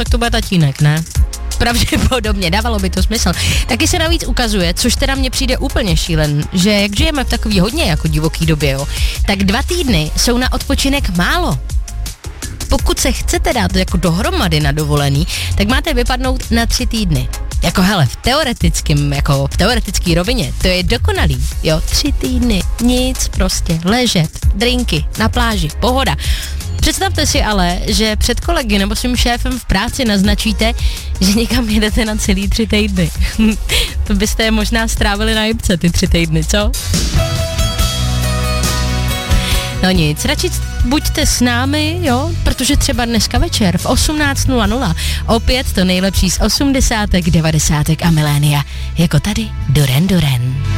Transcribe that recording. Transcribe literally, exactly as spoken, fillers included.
tak to bude tatínek, ne? Pravděpodobně, dávalo by to smysl. Taky se navíc ukazuje, což teda mně přijde úplně šílen, že jak žijeme v takový hodně jako divoký době, jo, tak dva týdny jsou na odpočinek málo. Pokud se chcete dát jako dohromady na dovolený, tak máte vypadnout na tři týdny. Jako hele, v teoretickém, jako v teoretický rovině, to je dokonalý, jo, tři týdny, nic prostě, ležet, drinky, na pláži, pohoda. Představte si ale, že před kolegy nebo svým šéfem v práci naznačíte, že někam jedete na celý tři týdny. To byste je možná strávili na jibce ty tři týdny, co? No nic, radši buďte s námi, jo, protože třeba dneska večer v osmnáct nula nula opět to nejlepší z osmdesátek, devadesátek a milénia, jako tady Duran Duran.